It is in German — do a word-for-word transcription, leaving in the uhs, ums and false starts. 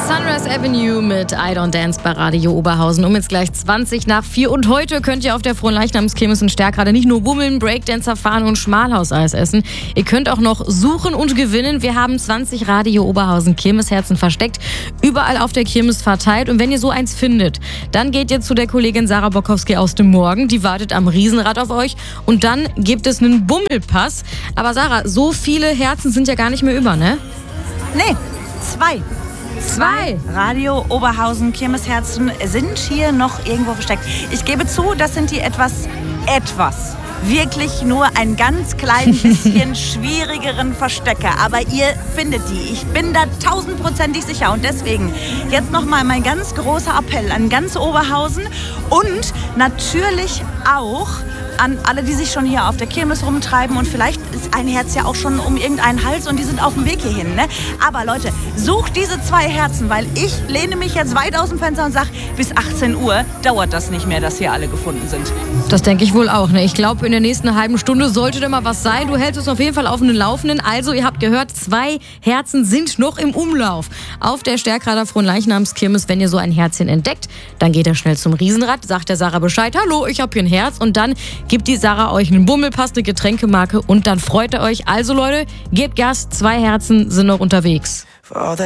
Sunrise Avenue mit I Don't Dance bei Radio Oberhausen. Um jetzt gleich zwanzig nach vier. Und heute könnt ihr auf der Fronleichnamskirmes in Stärkrade nicht nur bummeln, Breakdancer fahren und Schmalhauseis essen. Ihr könnt auch noch suchen und gewinnen. Wir haben zwanzig Radio Oberhausen Kirmesherzen versteckt, überall auf der Kirmes verteilt. Und wenn ihr so eins findet, dann geht ihr zu der Kollegin Sarah Bokowski aus dem Morgen. Die wartet am Riesenrad auf euch. Und dann gibt es einen Bummelpass. Aber Sarah, so viele Herzen sind ja gar nicht mehr über, ne? Nee, zwei. Zwei. Radio Oberhausen Kirmesherzen sind hier noch irgendwo versteckt. Ich gebe zu, das sind die etwas, etwas, wirklich nur ein ganz klein bisschen schwierigeren Verstecke. Aber ihr findet die. Ich bin da tausendprozentig sicher. Und deswegen jetzt nochmal mein ganz großer Appell an ganz Oberhausen und natürlich auch an alle, die sich schon hier auf der Kirmes rumtreiben, und vielleicht ist ein Herz ja auch schon um irgendeinen Hals und die sind auf dem Weg hierhin, ne? Aber Leute, sucht diese zwei Herzen, weil ich lehne mich jetzt weit aus dem Fenster und sage, bis achtzehn Uhr dauert das nicht mehr, dass hier alle gefunden sind. Das denke ich wohl auch, ne? Ich glaube, in der nächsten halben Stunde sollte da mal was sein. Du hältst uns auf jeden Fall auf den Laufenden. Also, ihr habt gehört, zwei Herzen sind noch im Umlauf. Auf der Stärkrader Fronleichnamskirmes, wenn ihr so ein Herzchen entdeckt, dann geht er schnell zum Riesenrad, sagt der Sarah Bescheid, hallo, ich habe hier ein Herz, und dann gibt die Sarah euch einen Bummelpass, eine Getränkemarke, und dann freut ihr euch. Also Leute, gebt Gas, zwei Herzen sind noch unterwegs.